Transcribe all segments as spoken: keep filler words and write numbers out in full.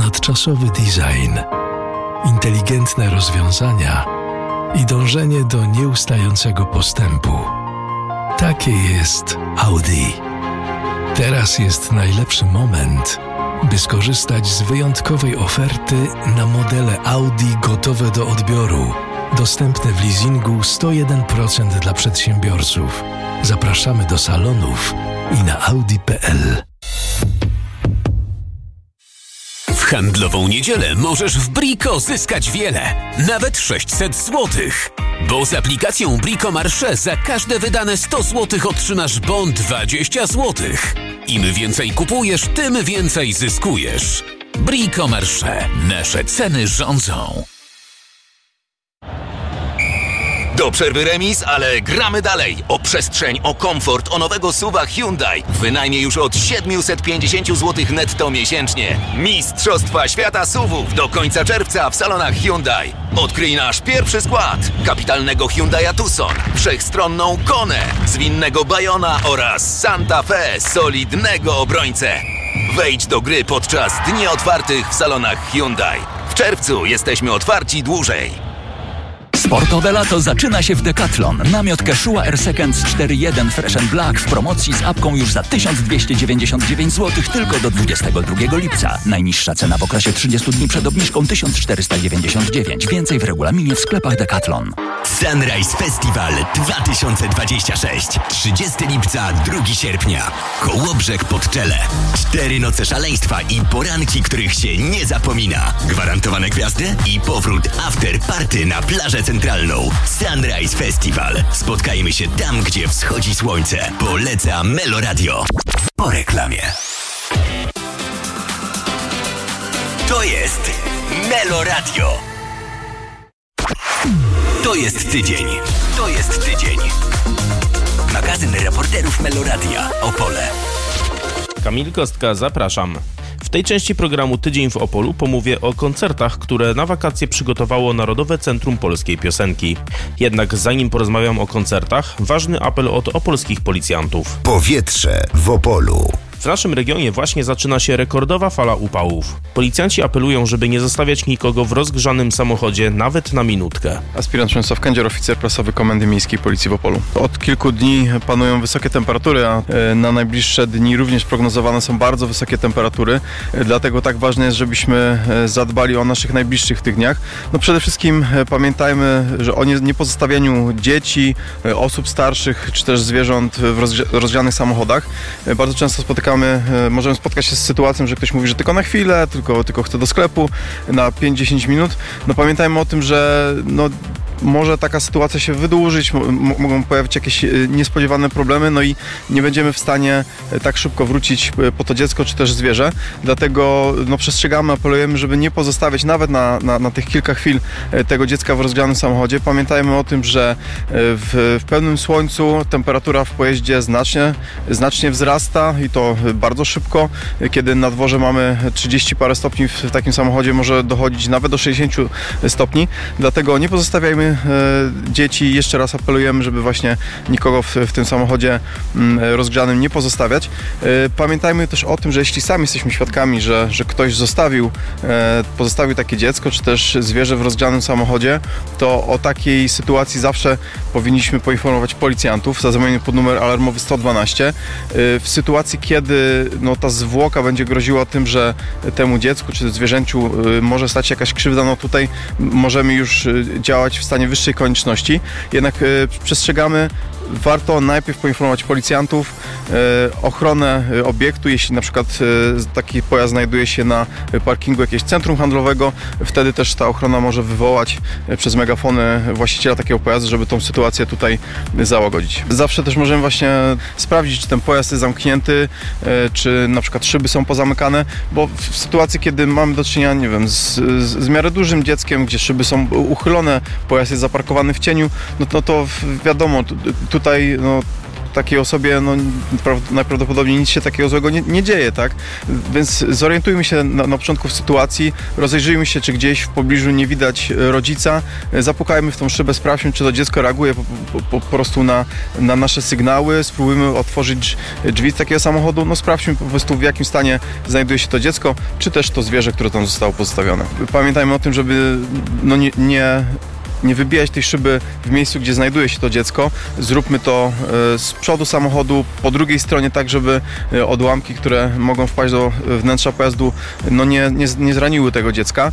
ponadczasowy design, inteligentne rozwiązania i dążenie do nieustającego postępu. Takie jest Audi. Teraz jest najlepszy moment, by skorzystać z wyjątkowej oferty na modele Audi gotowe do odbioru, dostępne w leasingu sto jeden procent dla przedsiębiorców. Zapraszamy do salonów i na audi kropka p l. W handlową niedzielę możesz w Brico zyskać wiele, nawet sześćset złotych. Bo z aplikacją Brico Marché za każde wydane sto złotych otrzymasz bon dwadzieścia złotych. Im więcej kupujesz, tym więcej zyskujesz. Brico Marché. Nasze ceny rządzą. Do przerwy remis, ale gramy dalej. O przestrzeń, o komfort, o nowego suwa Hyundai. Wynajmie już od siedemset pięćdziesiąt złotych netto miesięcznie. Mistrzostwa Świata suwów do końca czerwca w salonach Hyundai. Odkryj nasz pierwszy skład. Kapitalnego Hyundai'a Tucson, wszechstronną Konę, zwinnego Bayona oraz Santa Fe, solidnego obrońcę. Wejdź do gry podczas dni otwartych w salonach Hyundai. W czerwcu jesteśmy otwarci dłużej. Sportowe lato zaczyna się w Decathlon. Namiot Quechua Air Seconds cztery jeden Fresh and Black w promocji z apką już za tysiąc dwieście dziewięćdziesiąt dziewięć złotych tylko do dwudziestego drugiego lipca. Najniższa cena w okresie trzydziestu dni przed obniżką tysiąc czterysta dziewięćdziesiąt dziewięć. Więcej w regulaminie w sklepach Decathlon. Sunrise Festival dwa tysiące dwadzieścia sześć. trzydziestego lipca, drugiego sierpnia. Kołobrzeg pod Czele. Cztery noce szaleństwa i poranki, których się nie zapomina. Gwarantowane gwiazdy i powrót after party na plażę centralną. Sunrise Festival. Spotkajmy się tam, gdzie wschodzi słońce. Poleca Melo Radio. Po reklamie. To jest Melo Radio. To jest tydzień. To jest tydzień. Magazyn reporterów Meloradia. Opole. Kamil Kostka, zapraszam. W tej części programu Tydzień w Opolu pomówię o koncertach, które na wakacje przygotowało Narodowe Centrum Polskiej Piosenki. Jednak zanim porozmawiam o koncertach, ważny apel od opolskich policjantów. Powietrze w Opolu. W naszym regionie właśnie zaczyna się rekordowa fala upałów. Policjanci apelują, żeby nie zostawiać nikogo w rozgrzanym samochodzie nawet na minutkę. Aspirant Przemysław Kędzior, oficer prasowy Komendy Miejskiej Policji w Opolu. Od kilku dni panują wysokie temperatury, a na najbliższe dni również prognozowane są bardzo wysokie temperatury. Dlatego tak ważne jest, żebyśmy zadbali o naszych najbliższych w tych dniach. No przede wszystkim pamiętajmy, że o niepozostawianiu dzieci, osób starszych czy też zwierząt w rozgrzanych samochodach. Bardzo często spotykamy możemy spotkać się z sytuacją, że ktoś mówi, że tylko na chwilę, tylko, tylko chce do sklepu na pięć do dziesięciu minut. No pamiętajmy o tym, że no, może taka sytuacja się wydłużyć, m- mogą pojawić jakieś niespodziewane problemy, no i nie będziemy w stanie tak szybko wrócić po to dziecko czy też zwierzę. Dlatego no, przestrzegamy, apelujemy, żeby nie pozostawiać nawet na, na, na tych kilka chwil tego dziecka w rozgrzanym samochodzie. Pamiętajmy o tym, że w, w pełnym słońcu temperatura w pojeździe znacznie, znacznie wzrasta i to bardzo szybko. Kiedy na dworze mamy trzydzieści parę stopni, w takim samochodzie może dochodzić nawet do sześćdziesięciu stopni. Dlatego nie pozostawiajmy dzieci. Jeszcze raz apelujemy, żeby właśnie nikogo w, w tym samochodzie rozgrzanym nie pozostawiać. Pamiętajmy też o tym, że jeśli sami jesteśmy świadkami, że, że ktoś zostawił, pozostawił takie dziecko, czy też zwierzę w rozgrzanym samochodzie, to o takiej sytuacji zawsze powinniśmy poinformować policjantów, zadzwonić pod numer alarmowy sto dwanaście. W sytuacji, kiedy no, ta zwłoka będzie groziła tym, że temu dziecku czy zwierzęciu może stać się jakaś krzywda, no tutaj możemy już działać w stanie wyższej konieczności. Jednak przestrzegamy, warto najpierw poinformować policjantów, e, ochronę obiektu, jeśli na przykład e, taki pojazd znajduje się na parkingu jakiegoś centrum handlowego, wtedy też ta ochrona może wywołać e, przez megafony właściciela takiego pojazdu, żeby tą sytuację tutaj załagodzić. Zawsze też możemy właśnie sprawdzić, czy ten pojazd jest zamknięty, e, czy na przykład szyby są pozamykane, bo w sytuacji, kiedy mamy do czynienia, nie wiem, z, z, z miarę dużym dzieckiem, gdzie szyby są uchylone, pojazd jest zaparkowany w cieniu, no to, to wiadomo, tutaj no, takiej osobie no, najprawdopodobniej nic się takiego złego nie, nie dzieje, tak? Więc zorientujmy się na, na początku w sytuacji, rozejrzyjmy się, czy gdzieś w pobliżu nie widać rodzica, zapukajmy w tą szybę, sprawdźmy, czy to dziecko reaguje po, po, po prostu na, na nasze sygnały, spróbujmy otworzyć drzwi takiego samochodu, no sprawdźmy po prostu, w jakim stanie znajduje się to dziecko, czy też to zwierzę, które tam zostało pozostawione. Pamiętajmy o tym, żeby no nie, nie nie wybijać tej szyby w miejscu, gdzie znajduje się to dziecko. Zróbmy to z przodu samochodu, po drugiej stronie, tak żeby odłamki, które mogą wpaść do wnętrza pojazdu, no nie, nie, nie zraniły tego dziecka.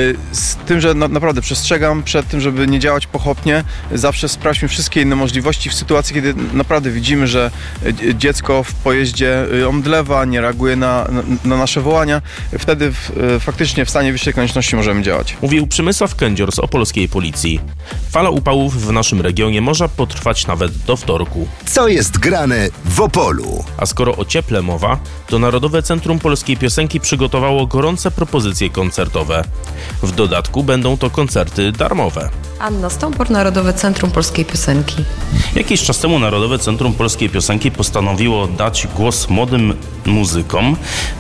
Z tym, że na, naprawdę przestrzegam przed tym, żeby nie działać pochopnie. Zawsze sprawdźmy wszystkie inne możliwości w sytuacji, kiedy naprawdę widzimy, że dziecko w pojeździe omdlewa, nie reaguje na, na, na nasze wołania. Wtedy w, faktycznie w stanie wyższej konieczności możemy działać. Mówił Przemysław Kędzior z opolskiej policji. Fala upałów w naszym regionie może potrwać nawet do wtorku. Co jest grane w Opolu? A skoro o cieple mowa, to Narodowe Centrum Polskiej Piosenki przygotowało gorące propozycje koncertowe. W dodatku będą to koncerty darmowe. Anna Stąpor, Narodowe Centrum Polskiej Piosenki. Jakiś czas temu Narodowe Centrum Polskiej Piosenki postanowiło dać głos młodym muzykom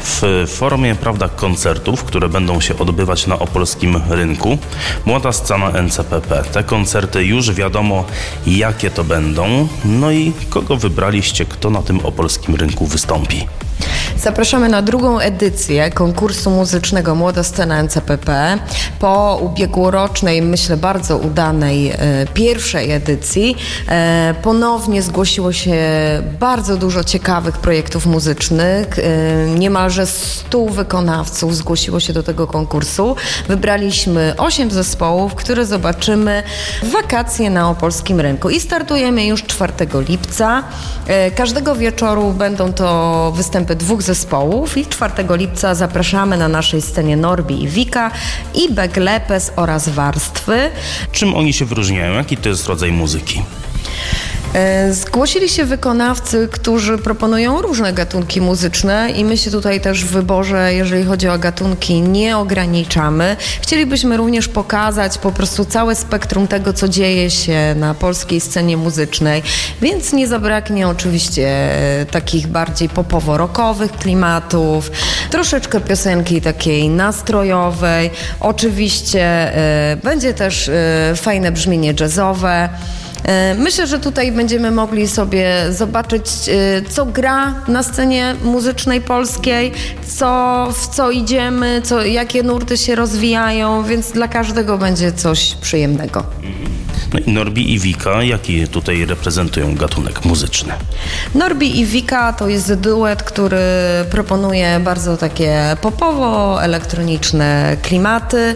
w formie, prawda, koncertów, które będą się odbywać na opolskim rynku. Młoda scena N C P P. Te koncerty już wiadomo, jakie to będą. No i kogo wybraliście, kto na tym opolskim rynku wystąpi? Zapraszamy na drugą edycję konkursu muzycznego Młoda Scena N C P P. Po ubiegłorocznej, myślę, bardzo udanej e, pierwszej edycji e, ponownie zgłosiło się bardzo dużo ciekawych projektów muzycznych. E, niemalże stu wykonawców zgłosiło się do tego konkursu. Wybraliśmy osiem zespołów, które zobaczymy w wakacje na opolskim rynku. I startujemy już czwartego lipca. E, każdego wieczoru będą to występy dwóch zespołów i czwartego lipca zapraszamy na naszej scenie Norbi i Wika i Beglepes oraz Warstwy. Czym oni się wyróżniają? Jaki to jest rodzaj muzyki? Zgłosili się wykonawcy, którzy proponują różne gatunki muzyczne i my się tutaj też w wyborze, jeżeli chodzi o gatunki, nie ograniczamy. Chcielibyśmy również pokazać po prostu całe spektrum tego, co dzieje się na polskiej scenie muzycznej, więc nie zabraknie oczywiście takich bardziej popowo-rockowych klimatów, troszeczkę piosenki takiej nastrojowej, oczywiście y, będzie też y, fajne brzmienie jazzowe. Myślę, że tutaj będziemy mogli sobie zobaczyć, co gra na scenie muzycznej polskiej, co, w co idziemy, co, jakie nurty się rozwijają, więc dla każdego będzie coś przyjemnego. No i Norbi i Wika, jaki tutaj reprezentują gatunek muzyczny? Norbi i Wika to jest duet, który proponuje bardzo takie popowo-elektroniczne klimaty,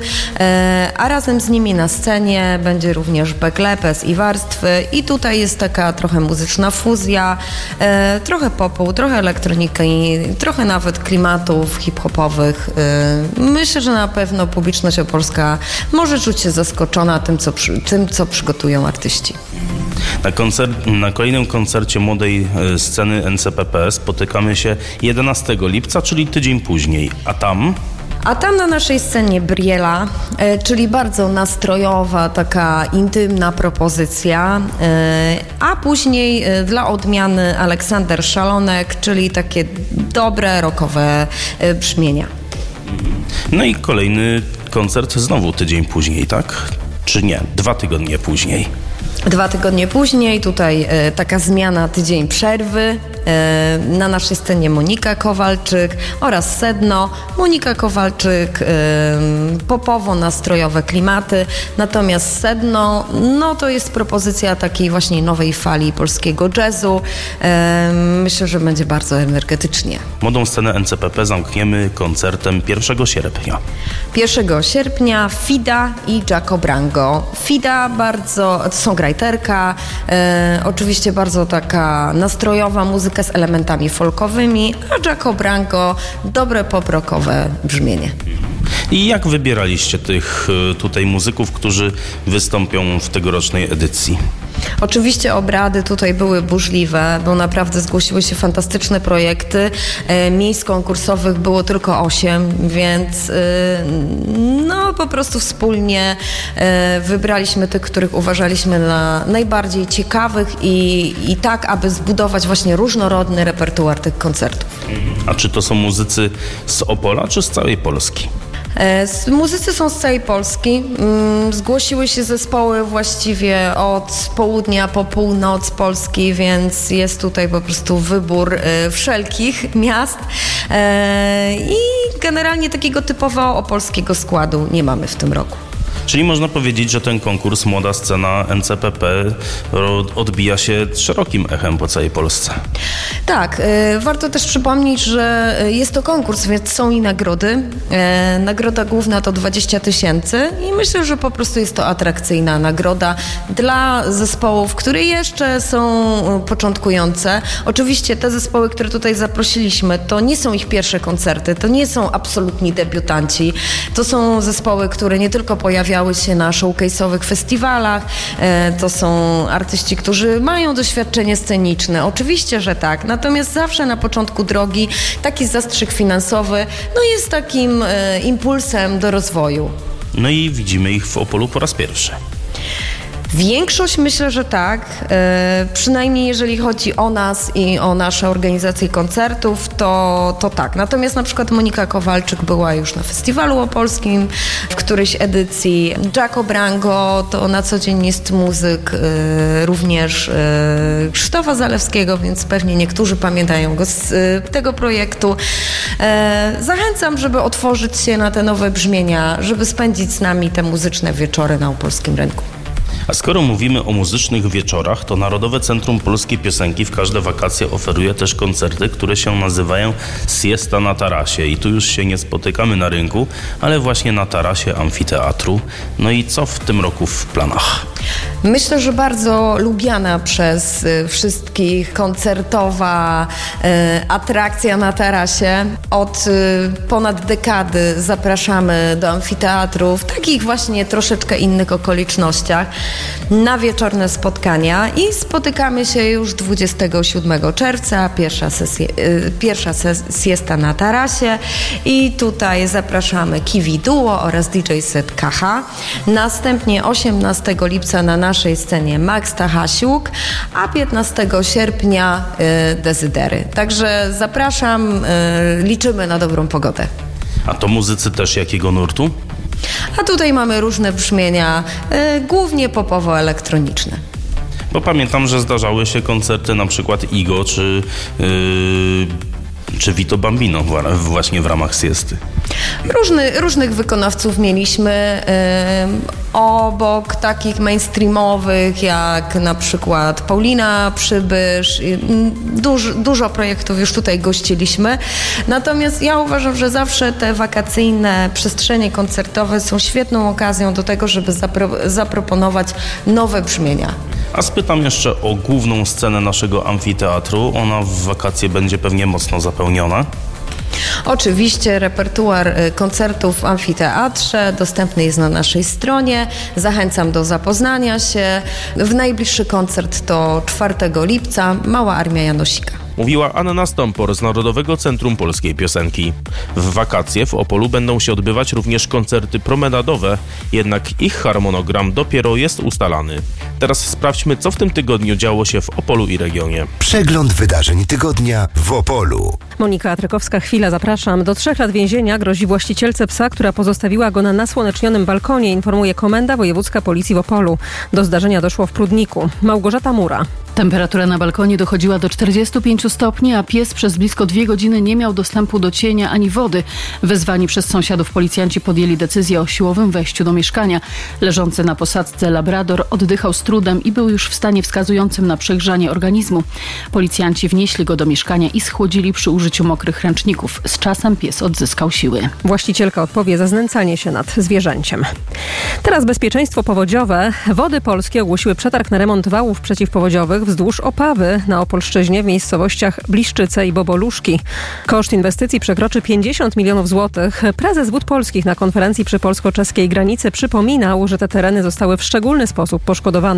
a razem z nimi na scenie będzie również Beglepes i Warstwy i tutaj jest taka trochę muzyczna fuzja, trochę popu, trochę elektroniki, trochę nawet klimatów hip-hopowych. Myślę, że na pewno publiczność opolska może czuć się zaskoczona tym, co, tym, co przygotują artyści. Na, koncert, na kolejnym koncercie młodej sceny N C P P spotykamy się jedenastego lipca, czyli tydzień później, a tam... A tam na naszej scenie Briela, e, czyli bardzo nastrojowa, taka intymna propozycja, e, a później e, dla odmiany Aleksander Szalonek, czyli takie dobre, rockowe e, brzmienia. No i kolejny koncert znowu tydzień później, tak? Czy nie? Dwa tygodnie później. Dwa tygodnie później, tutaj e, taka zmiana, tydzień przerwy. E, na naszej scenie Monika Kowalczyk oraz Sedno. Monika Kowalczyk, e, popowo-nastrojowe klimaty, natomiast Sedno, no to jest propozycja takiej właśnie nowej fali polskiego jazzu. E, myślę, że będzie bardzo energetycznie. Młodą scenę N C P P zamkniemy koncertem pierwszego sierpnia. pierwszego sierpnia Fida i Jaco Brango. Fida bardzo, to są grajterka, e, oczywiście bardzo taka nastrojowa muzyka z elementami folkowymi, a Jaco Brango dobre pop-rockowe brzmienie. I jak wybieraliście tych tutaj muzyków, którzy wystąpią w tegorocznej edycji? Oczywiście obrady tutaj były burzliwe, bo naprawdę zgłosiły się fantastyczne projekty. Miejsc konkursowych było tylko osiem, więc no po prostu wspólnie wybraliśmy tych, których uważaliśmy na najbardziej ciekawych i, i tak, aby zbudować właśnie różnorodny repertuar tych koncertów. A czy to są muzycy z Opola, czy z całej Polski? Muzycy są z całej Polski. Zgłosiły się zespoły właściwie od południa po północ Polski, więc jest tutaj po prostu wybór wszelkich miast i generalnie takiego typowo opolskiego składu nie mamy w tym roku. Czyli można powiedzieć, że ten konkurs Młoda Scena N C P P odbija się szerokim echem po całej Polsce. Tak, y, warto też przypomnieć, że jest to konkurs, więc są i nagrody. E, nagroda główna to dwadzieścia tysięcy i myślę, że po prostu jest to atrakcyjna nagroda dla zespołów, które jeszcze są początkujące. Oczywiście te zespoły, które tutaj zaprosiliśmy, to nie są ich pierwsze koncerty, to nie są absolutni debiutanci. To są zespoły, które nie tylko pojawiają się na showcase'owych festiwalach. To są artyści, którzy mają doświadczenie sceniczne. Oczywiście, że tak. Natomiast zawsze na początku drogi taki zastrzyk finansowy no jest takim e, impulsem do rozwoju. No i widzimy ich w Opolu po raz pierwszy. Większość myślę, że tak. E, przynajmniej jeżeli chodzi o nas i o nasze organizacje koncertów, to, to tak. Natomiast na przykład Monika Kowalczyk była już na festiwalu opolskim w którejś edycji. Jaco Brango to na co dzień jest muzyk e, również e, Krzysztofa Zalewskiego, więc pewnie niektórzy pamiętają go z e, tego projektu. E, zachęcam, żeby otworzyć się na te nowe brzmienia, żeby spędzić z nami te muzyczne wieczory na opolskim rynku. A skoro mówimy o muzycznych wieczorach, to Narodowe Centrum Polskiej Piosenki w każde wakacje oferuje też koncerty, które się nazywają Siesta na tarasie. I tu już się nie spotykamy na rynku, ale właśnie na tarasie amfiteatru. No i co w tym roku w planach? Myślę, że bardzo lubiana przez y, wszystkich koncertowa y, atrakcja na tarasie. Od y, ponad dekady zapraszamy do amfiteatru w takich właśnie troszeczkę innych okolicznościach na wieczorne spotkania i spotykamy się już dwudziestego siódmego czerwca, pierwsza, sesja, y, pierwsza ses- siesta na tarasie i tutaj zapraszamy Kiwi Duo oraz D J Set K H. Następnie osiemnastego lipca na naszej scenie Max Tachasiuk, a piętnastego sierpnia y, Dezydery. Także zapraszam, y, liczymy na dobrą pogodę. A to muzycy też jakiego nurtu? A tutaj mamy różne brzmienia, y, głównie popowo-elektroniczne. Bo pamiętam, że zdarzały się koncerty na przykład Igo czy, yy, czy Vito Bambino właśnie w ramach siesty. Różny, różnych wykonawców mieliśmy y, obok takich mainstreamowych jak na przykład Paulina Przybysz. Y, duż, dużo projektów już tutaj gościliśmy. Natomiast ja uważam, że zawsze te wakacyjne przestrzenie koncertowe są świetną okazją do tego, żeby zapro- zaproponować nowe brzmienia. A spytam jeszcze o główną scenę naszego amfiteatru. Ona w wakacje będzie pewnie mocno zapełniona. Oczywiście repertuar koncertów w amfiteatrze dostępny jest na naszej stronie. Zachęcam do zapoznania się. W najbliższy koncert to czwartego lipca, Mała Armia Janosika. Mówiła Anna Stompor z Narodowego Centrum Polskiej Piosenki. W wakacje w Opolu będą się odbywać również koncerty promenadowe, jednak ich harmonogram dopiero jest ustalany. Teraz sprawdźmy, co w tym tygodniu działo się w Opolu i regionie. Przegląd wydarzeń tygodnia w Opolu. Monika Trykowska, chwila, zapraszam. Do trzech lat więzienia grozi właścicielce psa, która pozostawiła go na nasłonecznionym balkonie, informuje Komenda Wojewódzka Policji w Opolu. Do zdarzenia doszło w Prudniku. Małgorzata Mura. Temperatura na balkonie dochodziła do czterdziestu pięciu stopni, a pies przez blisko dwie godziny nie miał dostępu do cienia ani wody. Wezwani przez sąsiadów policjanci podjęli decyzję o siłowym wejściu do mieszkania. Leżący na posadzce labrador oddychał z trudem i był już w stanie wskazującym na przegrzanie organizmu. Policjanci wnieśli go do mieszkania i schłodzili przy użyciu mokrych ręczników. Z czasem pies odzyskał siły. Właścicielka odpowie za znęcanie się nad zwierzęciem. Teraz bezpieczeństwo powodziowe. Wody Polskie ogłosiły przetarg na remont wałów przeciwpowodziowych wzdłuż Opawy na Opolszczyźnie w miejscowościach Bliszczyce i Boboluszki. Koszt inwestycji przekroczy pięćdziesiąt milionów złotych. Prezes Wód Polskich na konferencji przy polsko-czeskiej granicy przypominał, że te tereny zostały w szczególny sposób poszkodowane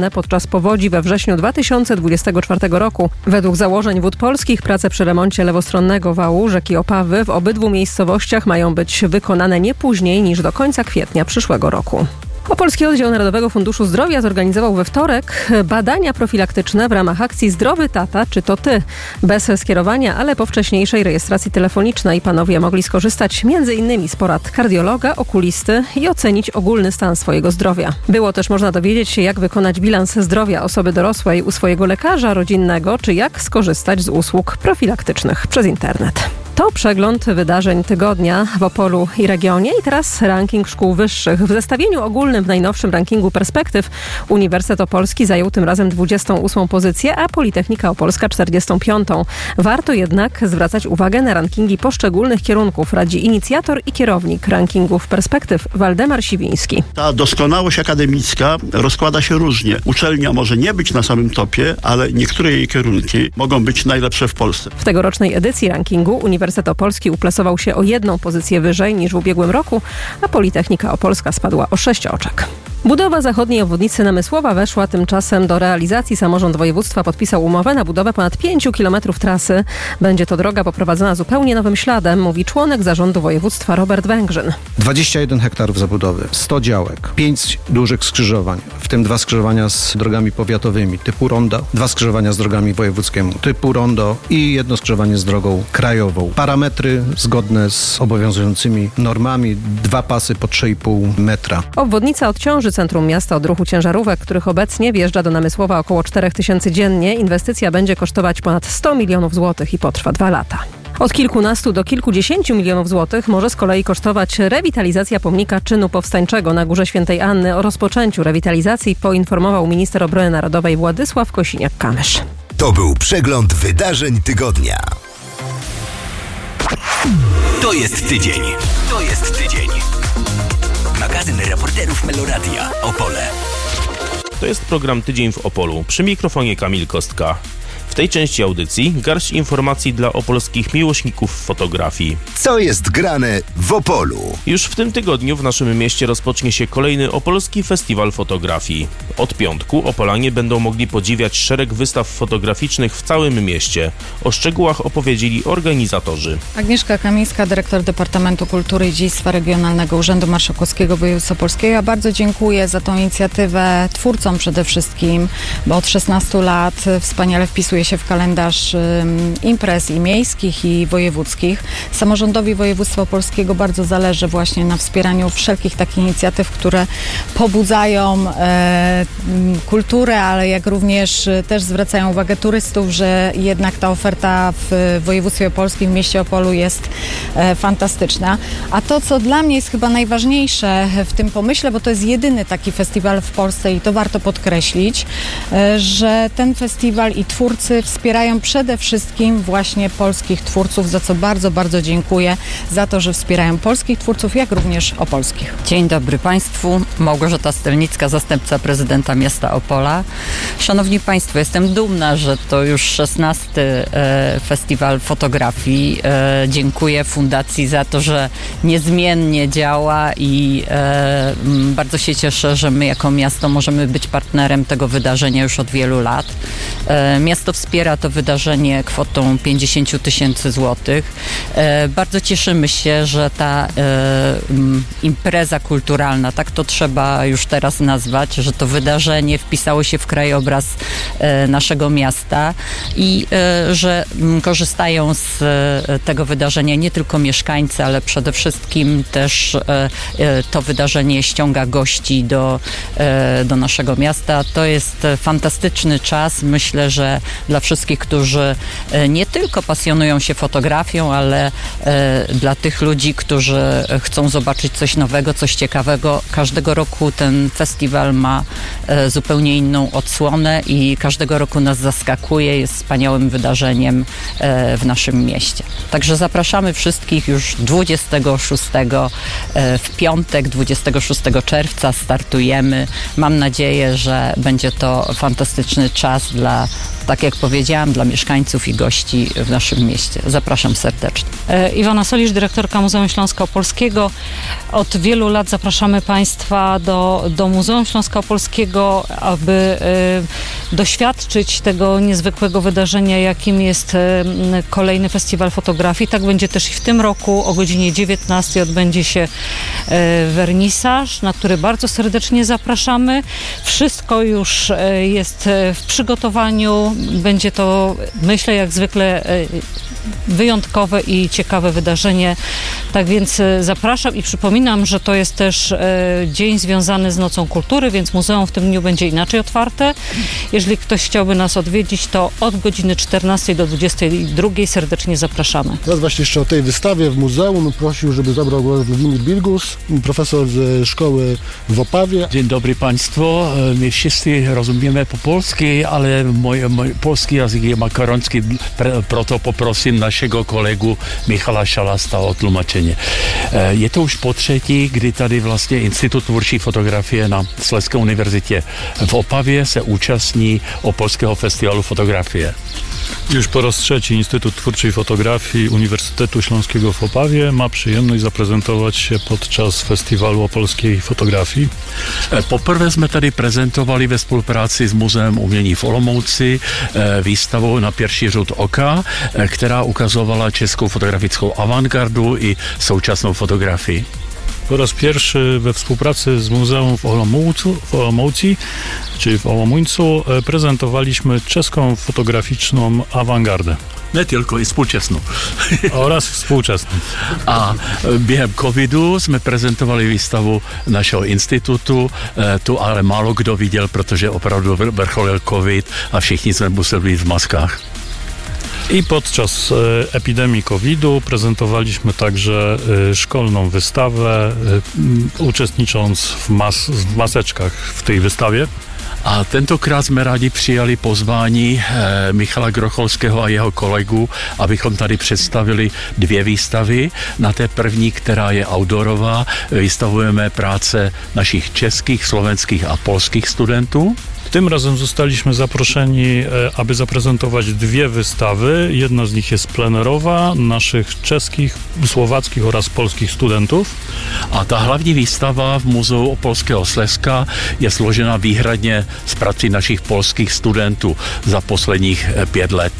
zniszczone podczas powodzi we wrześniu dwa tysiące dwudziestego czwartego roku. Według założeń Wód Polskich prace przy remoncie lewostronnego wału rzeki Opawy w obydwu miejscowościach mają być wykonane nie później niż do końca kwietnia przyszłego roku. Opolski Oddział Narodowego Funduszu Zdrowia zorganizował we wtorek badania profilaktyczne w ramach akcji Zdrowy Tata, czy to ty? Bez skierowania, ale po wcześniejszej rejestracji telefonicznej panowie mogli skorzystać między innymi z porad kardiologa, okulisty i ocenić ogólny stan swojego zdrowia. Było też można dowiedzieć się, jak wykonać bilans zdrowia osoby dorosłej u swojego lekarza rodzinnego, czy jak skorzystać z usług profilaktycznych przez internet. To przegląd wydarzeń tygodnia w Opolu i regionie. I teraz ranking szkół wyższych. W zestawieniu ogólnym w najnowszym rankingu Perspektyw Uniwersytet Opolski zajął tym razem dwudziestą ósmą pozycję, a Politechnika Opolska czterdziestą piątą. Warto jednak zwracać uwagę na rankingi poszczególnych kierunków, radzi inicjator i kierownik rankingów Perspektyw Waldemar Siwiński. Ta doskonałość akademicka rozkłada się różnie. Uczelnia może nie być na samym topie, ale niektóre jej kierunki mogą być najlepsze w Polsce. W tegorocznej edycji rankingu Uniwersytet Uniwersytet Opolski uplasował się o jedną pozycję wyżej niż w ubiegłym roku, a Politechnika Opolska spadła o sześć oczek. Budowa zachodniej obwodnicy Namysłowa weszła tymczasem do realizacji. Samorząd województwa podpisał umowę na budowę ponad pięciu kilometrów trasy. Będzie to droga poprowadzona zupełnie nowym śladem, mówi członek zarządu województwa Robert Węgrzyn. dwadzieścia jeden hektarów zabudowy, sto działek, pięć dużych skrzyżowań, w tym dwa skrzyżowania z drogami powiatowymi typu rondo, dwa skrzyżowania z drogami wojewódzkimi typu rondo i jedno skrzyżowanie z drogą krajową. Parametry zgodne z obowiązującymi normami, dwa pasy po trzy i pół metra. Obwodnica odciąży centrum miasta od ruchu ciężarówek, których obecnie wjeżdża do Namysłowa około cztery tysiące dziennie. Inwestycja będzie kosztować ponad sto milionów złotych i potrwa dwa lata. Od kilkunastu do kilkudziesięciu milionów złotych może z kolei kosztować rewitalizacja pomnika czynu powstańczego na Górze Świętej Anny. O rozpoczęciu rewitalizacji poinformował minister obrony narodowej Władysław Kosiniak-Kamysz. To był przegląd wydarzeń tygodnia. To jest tydzień. To jest tydzień. Magazyn reporterów Meloradia Opole. To jest program Tydzień w Opolu. Przy mikrofonie Kamil Kostka. W tej części audycji garść informacji dla opolskich miłośników fotografii. Co jest grane w Opolu? Już w tym tygodniu w naszym mieście rozpocznie się kolejny Opolski Festiwal Fotografii. Od piątku Opolanie będą mogli podziwiać szereg wystaw fotograficznych w całym mieście. O szczegółach opowiedzieli organizatorzy. Agnieszka Kamińska, dyrektor Departamentu Kultury i Dziedzictwa Regionalnego Urzędu Marszałkowskiego Województwa Opolskiego. Ja bardzo dziękuję za tą inicjatywę twórcom przede wszystkim, bo od szesnastu lat wspaniale wpisuje się w kalendarz um, imprez i miejskich, i wojewódzkich. Samorządowi województwa opolskiego bardzo zależy właśnie na wspieraniu wszelkich takich inicjatyw, które pobudzają e, kulturę, ale jak również też zwracają uwagę turystów, że jednak ta oferta w województwie opolskim, w mieście Opolu jest e, fantastyczna. A to, co dla mnie jest chyba najważniejsze w tym pomyśle, bo to jest jedyny taki festiwal w Polsce i to warto podkreślić, e, że ten festiwal i twórcy wspierają przede wszystkim właśnie polskich twórców, za co bardzo, bardzo dziękuję, za to, że wspierają polskich twórców, jak również opolskich. Dzień dobry Państwu. Małgorzata Stelnicka, zastępca prezydenta miasta Opola. Szanowni Państwo, jestem dumna, że to już szesnasty e, festiwal fotografii. E, dziękuję Fundacji za to, że niezmiennie działa i e, bardzo się cieszę, że my jako miasto możemy być partnerem tego wydarzenia już od wielu lat. E, miasto wspiera to wydarzenie kwotą pięćdziesiąt tysięcy złotych. E, bardzo cieszymy się, że ta e, impreza kulturalna, tak to trzeba już teraz nazwać, że to wydarzenie wpisało się w krajobraz e, naszego miasta i e, że m, korzystają z e, tego wydarzenia nie tylko mieszkańcy, ale przede wszystkim też e, e, to wydarzenie ściąga gości do, e, do naszego miasta. To jest fantastyczny czas. Myślę, że dla wszystkich, którzy nie tylko pasjonują się fotografią, ale e, dla tych ludzi, którzy chcą zobaczyć coś nowego, coś ciekawego. Każdego roku ten festiwal ma e, zupełnie inną odsłonę i każdego roku nas zaskakuje, jest wspaniałym wydarzeniem e, w naszym mieście. Także zapraszamy wszystkich już dwudziestego szóstego e, w piątek, dwudziestego szóstego czerwca startujemy. Mam nadzieję, że będzie to fantastyczny czas dla, tak jak powiedziałam, dla mieszkańców i gości w naszym mieście. Zapraszam serdecznie. Iwona Solisz, dyrektorka Muzeum Śląska Opolskiego. Od wielu lat zapraszamy Państwa do, do Muzeum Śląska Opolskiego. Opolskiego, aby doświadczyć tego niezwykłego wydarzenia, jakim jest kolejny festiwal fotografii. Tak będzie też i w tym roku. O godzinie dziewiętnastej odbędzie się wernisaż, na który bardzo serdecznie zapraszamy. Wszystko już jest w przygotowaniu. Będzie to, myślę, jak zwykle wyjątkowe i ciekawe wydarzenie. Tak więc zapraszam i przypominam, że to jest też dzień związany z Nocą Kultury, więc muzeum w tym dniu będzie inaczej otwarte. Jeżeli ktoś chciałby nas odwiedzić, to od godziny czternastej do dwudziestej drugiej serdecznie zapraszamy. Teraz właśnie jeszcze o tej wystawie w muzeum prosił, żeby zabrał głos Władimir Bilgus, profesor ze szkoły w Opawie. Dzień dobry Państwu. My wszyscy rozumiemy po polsku, ale mój, mój polski język jest makaroński, proto poprosím naszego kolegu Michala Šalasta o tlumočení. Je to už po třetí, kdy tady vlastně Institut tvůrčí fotografie na Slezské univerzitě v Opavě se účastní Opolského festiwalu fotografie. Już po raz trzeci Instytut Twórczej Fotografii Uniwersytetu Śląskiego w Opawie ma przyjemność zaprezentować się podczas Festiwalu Opolskiej Fotografii. Poprvé jsme tady prezentovali ve spolupráci s Muzeem umění v Olomouci výstavu Na pierwszy rzut oka, která ukazovala českou fotografickou avantgardu i současnou fotografii. Po raz pierwszy we współpracy z Muzeum w Olomoucu, w Olomouci, czyli w Olomuńcu, prezentowaliśmy czeską fotograficzną awangardę. Nie tylko, i współczesną. Oraz współczesną. A během covidu jsme prezentovali výstavu našeho institutu, tu ale málo kdo viděl, protože opravdu vrcholil covid a všichni jsme museli být v maskách. I podczas e, epidemii kowida prezentowaliśmy także e, szkolną wystawę, e, uczestnicząc w, mas, w maseczkach w tej wystawie. A tentokrát jsme rádi přijali pozvání eh, Michala Grocholského a jeho kolegů, abychom tady představili dvě výstavy. Na té první, která je outdoorová, vystavujeme práce našich českých, slovenských a polských studentů. Tym razem zostaliśmy zaproszeni, aby zaprezentować dwie wystawy. Jedna z nich jest plenerowa, naszych czeskich, słowackich oraz polskich studentów. A ta hlavní výstava v Muzeu Opolského Slezska je složena výhradně z prací našich polských studentů za posledních pět let.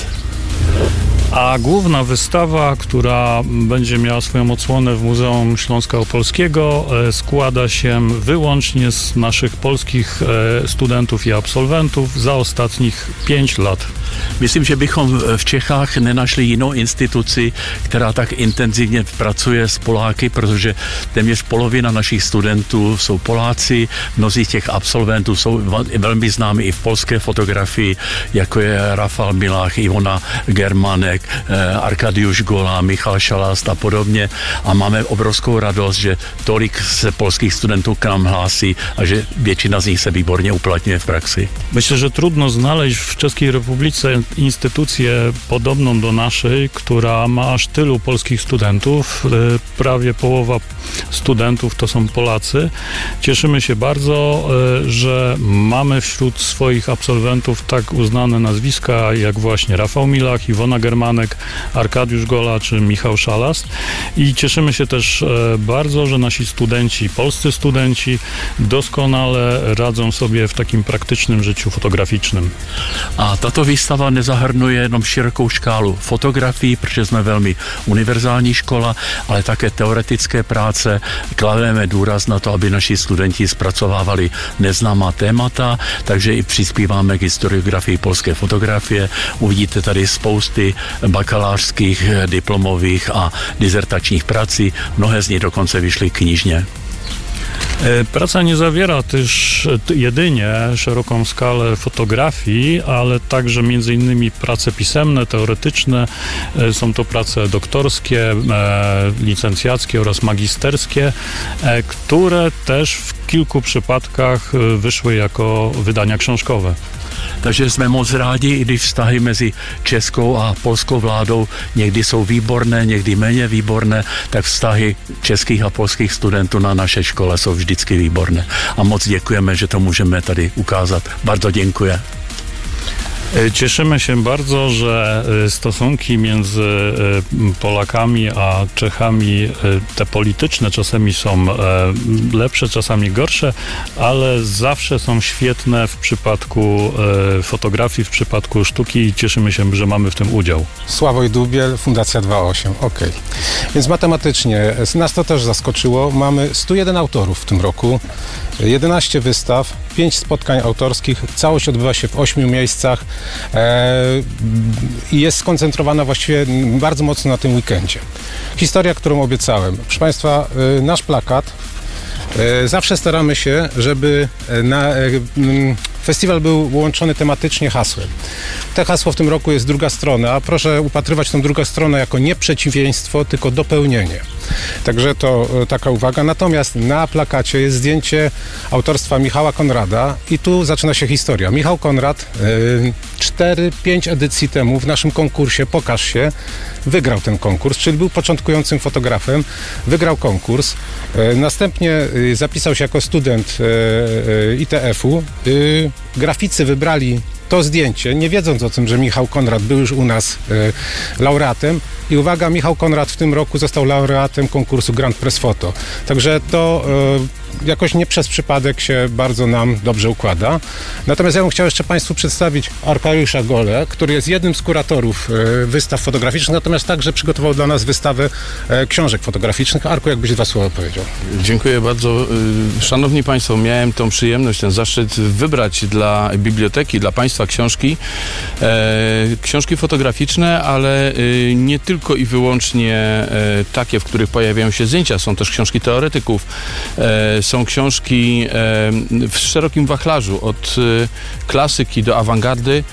A główna wystawa, która będzie miała swoją odsłonę w Muzeum Śląska Opolskiego, składa się wyłącznie z naszych polskich studentów i absolwentów za ostatnich pięć lat. Myslím, že bychom v Čechách nenašli jinou instituci, která tak intenzivně pracuje s Poláky, protože téměř polovina našich studentů jsou Poláci, mnozí těch absolventů jsou velmi známi i v polské fotografii, jako je Rafal Milach, Ivona Germanek, Arkadiusz Gola, Michal Šalast a podobně. A máme obrovskou radost, že tolik se polských studentů k nám hlásí a že většina z nich se výborně uplatňuje v praxi. Myślę, że trudno znaleźć w Czeskiej Republice instytucję podobną do naszej, która ma aż tylu polskich studentów. Prawie połowa studentów to są Polacy. Cieszymy się bardzo, że mamy wśród swoich absolwentów tak uznane nazwiska jak właśnie Rafał Milach, Iwona Germanek, Arkadiusz Gola czy Michał Szalast. I cieszymy się też bardzo, że nasi studenci, polscy studenci doskonale radzą sobie w takim praktycznym życiu fotograficznym. A tato výstava nezahrnuje jenom širokou škálu fotografií, protože jsme velmi univerzální škola, ale také teoretické práce. Klademe důraz na to, aby naši studenti zpracovávali neznámá témata, takže i přispíváme k historiografii polské fotografie. Uvidíte tady spousty bakalářských, diplomových a dizertačních prací. Mnohé z nich dokonce vyšly knižně. Praca nie zawiera też jedynie szeroką skalę fotografii, ale także między innymi prace pisemne, teoretyczne. Są to prace doktorskie, licencjackie oraz magisterskie, które też w kilku przypadkach wyszły jako wydania książkowe. Takže jsme moc rádi, i když vztahy mezi českou a polskou vládou někdy jsou výborné, někdy méně výborné, tak vztahy českých a polských studentů na naše škole jsou vždycky výborné. A moc děkujeme, že to můžeme tady ukázat. Bardzo děkuji. Cieszymy się bardzo, że stosunki między Polakami a Czechami, te polityczne czasami są lepsze, czasami gorsze, ale zawsze są świetne w przypadku fotografii, w przypadku sztuki i cieszymy się, że mamy w tym udział. Sławoj Dubiel, Fundacja dwa osiem, ok. Więc matematycznie nas to też zaskoczyło. Mamy stu jeden autorów w tym roku, jedenaście wystaw, pięć spotkań autorskich. Całość odbywa się w ośmiu miejscach i jest skoncentrowana właściwie bardzo mocno na tym weekendzie. Historia, którą obiecałem. Proszę Państwa, nasz plakat. Zawsze staramy się, żeby na, festiwal był łączony tematycznie hasłem. Te hasło w tym roku jest druga strona. Proszę upatrywać tą drugą stronę jako nie przeciwieństwo, tylko dopełnienie. Także to taka uwaga. Natomiast na plakacie jest zdjęcie autorstwa Michała Konrada i tu zaczyna się historia. Michał Konrad cztery pięć edycji temu w naszym konkursie Pokaż się wygrał ten konkurs, czyli był początkującym fotografem, wygrał konkurs. Następnie zapisał się jako student I T F-u. Graficy wybrali to zdjęcie, nie wiedząc o tym, że Michał Konrad był już u nas e, laureatem. I uwaga, Michał Konrad w tym roku został laureatem konkursu Grand Press Photo. Także to e, jakoś nie przez przypadek się bardzo nam dobrze układa. Natomiast ja bym chciał jeszcze Państwu przedstawić Arkadiusza Golę, który jest jednym z kuratorów e, wystaw fotograficznych, natomiast także przygotował dla nas wystawę e, książek fotograficznych. Arku, jakbyś dwa słowa powiedział. Dziękuję bardzo. Szanowni Państwo, miałem tą przyjemność, ten zaszczyt wybrać dla biblioteki, dla Państwa książki, e, książki fotograficzne, ale e, nie tylko i wyłącznie e, takie, w których pojawiają się zdjęcia. Są też książki teoretyków, e, są książki e, w szerokim wachlarzu, od e, klasyki do awangardy.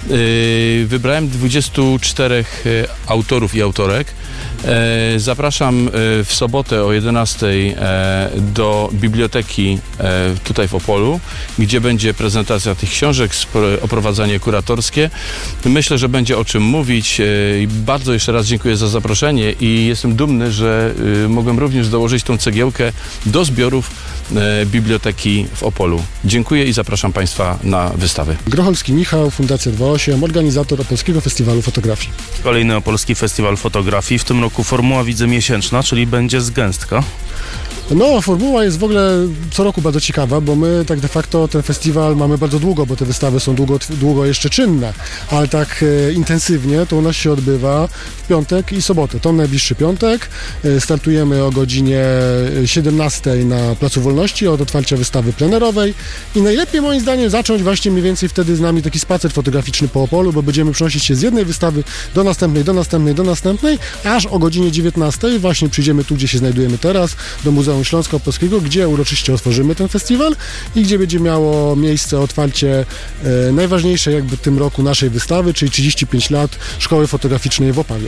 E, wybrałem dwudziestu czterech e, autorów i autorek. E, zapraszam e, w sobotę o jedenastej e, do biblioteki e, tutaj w Opolu, gdzie będzie prezentacja tych książek, oprowadzanie kuratorskie. Myślę, że będzie o czym mówić. E, bardzo jeszcze raz dziękuję za zaproszenie i jestem dumny, że e, mogłem również dołożyć tą cegiełkę do zbiorów e, biblioteki w Opolu. Dziękuję i zapraszam Państwa na wystawę. Grocholski Michał, Fundacja dwa osiem, organizator Opolskiego Festiwalu Fotografii. Kolejny Opolski Festiwal Fotografii. W tym roku formuła widzę miesięczna, czyli będzie z gęstka. No, formuła jest w ogóle co roku bardzo ciekawa, bo my tak de facto ten festiwal mamy bardzo długo, bo te wystawy są długo, długo jeszcze czynne, ale tak e, intensywnie to u nas się odbywa w piątek i sobotę. To najbliższy piątek. E, startujemy o godzinie siedemnastej na Placu Wolności od otwarcia wystawy plenerowej i najlepiej moim zdaniem zacząć właśnie mniej więcej wtedy z nami taki spacer fotograficzny po Opolu, bo będziemy przenosić się z jednej wystawy do następnej, do następnej, do następnej, aż o godzinie dziewiętnastej właśnie przyjdziemy tu, gdzie się znajdujemy teraz, do Muzeum Śląska Opolskiego, gdzie uroczyście otworzymy ten festiwal i gdzie będzie miało miejsce otwarcie e, najważniejszej jakby w tym roku naszej wystawy, czyli trzydzieści pięć lat Szkoły Fotograficznej w Opawie.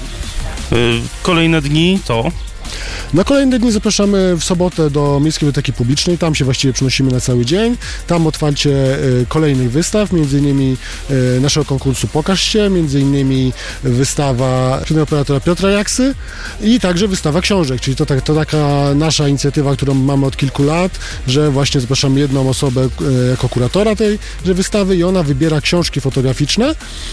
Kolejne dni to? Na kolejne dni zapraszamy w sobotę do Miejskiej Biblioteki Publicznej, tam się właściwie przenosimy na cały dzień, tam otwarcie y, kolejnych wystaw, między innymi y, naszego konkursu Pokaż się, między innymi wystawa operatora Piotra Jaksy i także wystawa książek, czyli to, tak, to taka nasza inicjatywa, którą mamy od kilku lat, że właśnie zapraszamy jedną osobę y, jako kuratora tej wystawy i ona wybiera książki fotograficzne,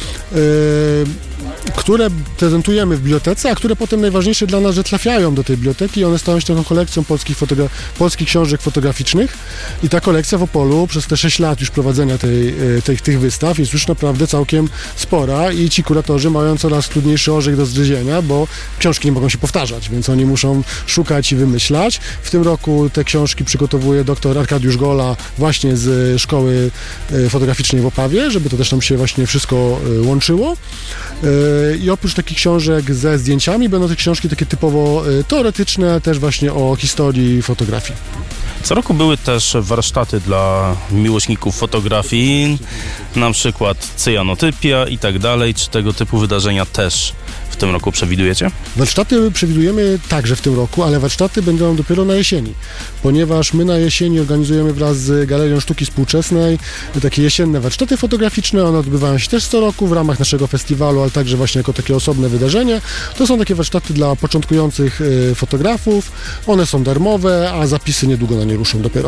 y, które prezentujemy w bibliotece, a które potem najważniejsze dla nas, że trafiają do tej biblioteki i one stają się taką kolekcją polskich, fotogra- polskich książek fotograficznych i ta kolekcja w Opolu przez te sześć lat już prowadzenia tej, tej, tych wystaw jest już naprawdę całkiem spora i ci kuratorzy mają coraz trudniejszy orzech do zgryzienia, bo książki nie mogą się powtarzać, więc oni muszą szukać i wymyślać. W tym roku te książki przygotowuje dr Arkadiusz Gola właśnie z Szkoły Fotograficznej w Opawie, żeby to też nam się właśnie wszystko łączyło. I oprócz takich książek ze zdjęciami będą te książki takie typowo teoretyczne, też właśnie o historii fotografii. Co roku były też warsztaty dla miłośników fotografii, na przykład cyjanotypia i tak dalej. Czy tego typu wydarzenia też w tym roku przewidujecie? Warsztaty przewidujemy także w tym roku, ale warsztaty będą dopiero na jesieni, ponieważ my na jesieni organizujemy wraz z Galerią Sztuki Współczesnej takie jesienne warsztaty fotograficzne. One odbywają się też co roku w ramach naszego festiwalu, ale także właśnie jako takie osobne wydarzenie. To są takie warsztaty dla początkujących fotografów. One są darmowe, a zapisy niedługo na nie ruszą dopiero.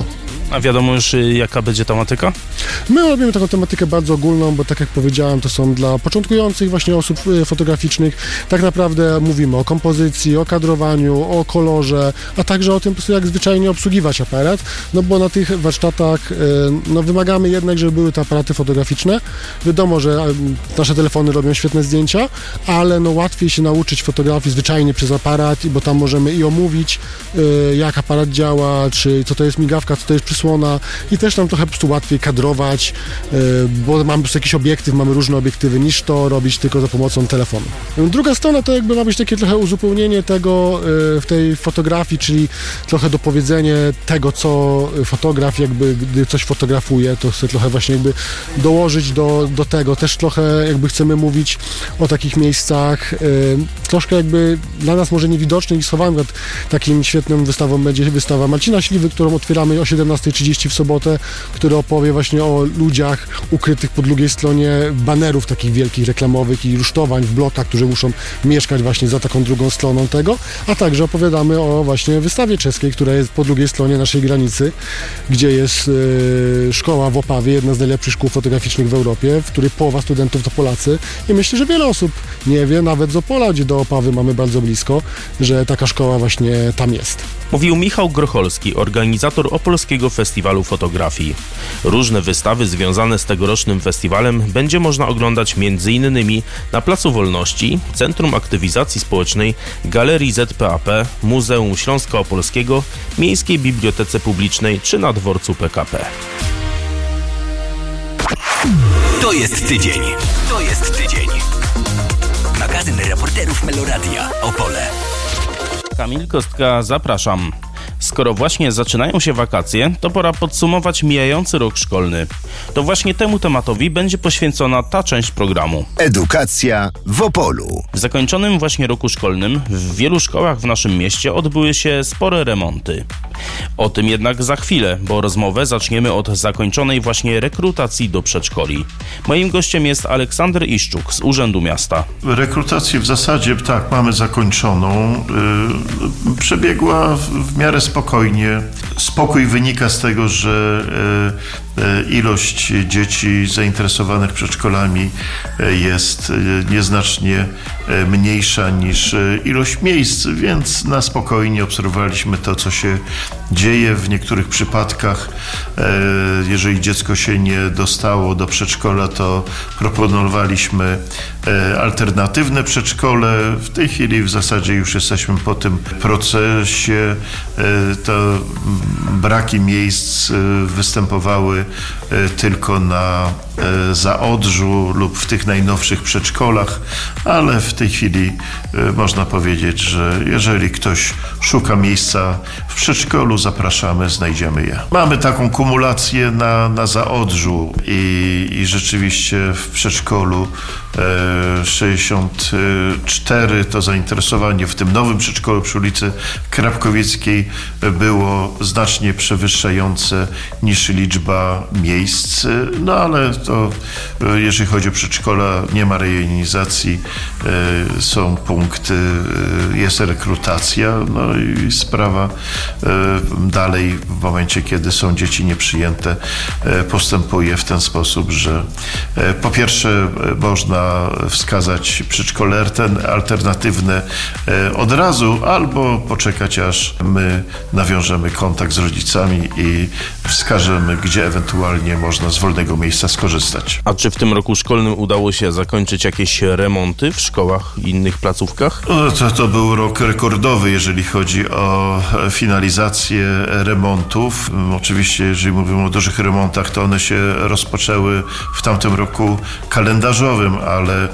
A wiadomo już, jaka będzie tematyka? My robimy taką tematykę bardzo ogólną, bo tak jak powiedziałem, to są dla początkujących właśnie osób fotograficznych. Tak naprawdę mówimy o kompozycji, o kadrowaniu, o kolorze, a także o tym, po prostu jak zwyczajnie obsługiwać aparat, no bo na tych warsztatach no, wymagamy jednak, żeby były te aparaty fotograficzne. Wiadomo, że nasze telefony robią świetne zdjęcia, ale no łatwiej się nauczyć fotografii zwyczajnie przez aparat, bo tam możemy i omówić, jak aparat działa, czy co to jest migawka, co to jest przysłona i też nam trochę po prostu łatwiej kadrować, bo mamy po prostu jakiś obiektyw, mamy różne obiektywy, niż to robić tylko za pomocą telefonu. Druga strona to jakby ma być takie trochę uzupełnienie tego w tej fotografii, czyli trochę dopowiedzenie tego, co fotograf jakby, gdy coś fotografuje, to chcę trochę właśnie jakby dołożyć do, do tego. Też trochę jakby chcemy mówić o takich miejscach, troszkę jakby dla nas może niewidocznych i schowanych. Takim świetną wystawą będzie wystawa Marcina Śliwy, którą otwieramy o siedemnasta trzydzieści w sobotę, który opowie właśnie o ludziach ukrytych po drugiej stronie banerów takich wielkich reklamowych i rusztowań w blokach, którzy muszą mieszkać właśnie za taką drugą stroną tego, a także opowiadamy o właśnie wystawie czeskiej, która jest po drugiej stronie naszej granicy, gdzie jest e, szkoła w Opawie, jedna z najlepszych szkół fotograficznych w Europie, w której połowa studentów to Polacy i myślę, że wiele osób nie wie, nawet z Opola, gdzie do Opawy mamy bardzo blisko, że taka szkoła właśnie tam jest. Mówił Michał Grocholski, organizator Opolskiego Festiwalu Fotografii. Różne wystawy związane z tegorocznym festiwalem będzie można oglądać m.in. na Placu Wolności, Centrum Aktywizacji Społecznej, Galerii Z P A P, Muzeum Śląska Opolskiego, Miejskiej Bibliotece Publicznej czy na dworcu P K P. To jest tydzień. To jest tydzień. Magazyn reporterów Meloradia Opole. Kamil Kostka, zapraszam. Skoro właśnie zaczynają się wakacje, to pora podsumować mijający rok szkolny. To właśnie temu tematowi będzie poświęcona ta część programu. Edukacja w Opolu. W zakończonym właśnie roku szkolnym w wielu szkołach w naszym mieście odbyły się spore remonty. O tym jednak za chwilę, bo rozmowę zaczniemy od zakończonej właśnie rekrutacji do przedszkoli. Moim gościem jest Aleksander Iszczuk z Urzędu Miasta. Rekrutację w zasadzie tak mamy zakończoną. Yy, przebiegła w, w miarę spokojnie. Spokój wynika z tego, że yy, yy, ilość dzieci zainteresowanych przedszkolami yy, jest yy, nieznacznie yy, mniejsza niż yy, ilość miejsc, więc na spokojnie obserwowaliśmy to, co się dzieje. W niektórych przypadkach, jeżeli dziecko się nie dostało do przedszkola, to proponowaliśmy alternatywne przedszkole. W tej chwili w zasadzie już jesteśmy po tym procesie. To braki miejsc występowały tylko na Zaodrzu lub w tych najnowszych przedszkolach, ale w tej chwili można powiedzieć, że jeżeli ktoś szuka miejsca w przedszkolu, zapraszamy, znajdziemy je. Mamy taką kumulację na, na Zaodrzu i, i rzeczywiście w przedszkolu e, sześćdziesiąt cztery to zainteresowanie w tym nowym przedszkolu przy ulicy Krapkowieckiej było znacznie przewyższające niż liczba miejsc, no ale to jeżeli chodzi o przedszkola, nie ma rejonizacji, e, są punkty, e, jest rekrutacja, no i sprawa dalej w momencie, kiedy są dzieci nieprzyjęte, postępuje w ten sposób, że po pierwsze można wskazać przedszkole alternatywne od razu, albo poczekać, aż my nawiążemy kontakt z rodzicami i wskażemy, gdzie ewentualnie można z wolnego miejsca skorzystać. A czy w tym roku szkolnym udało się zakończyć jakieś remonty w szkołach i innych placówkach? No, to, to był rok rekordowy, jeżeli chodzi o finalizację remontów. Oczywiście, jeżeli mówimy o dużych remontach, to one się rozpoczęły w tamtym roku kalendarzowym, ale